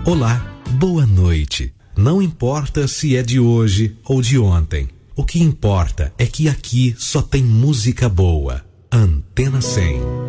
Olá, boa noite. Não importa se é de hoje ou de ontem. O que importa é que aqui só tem música boa. Antena 100.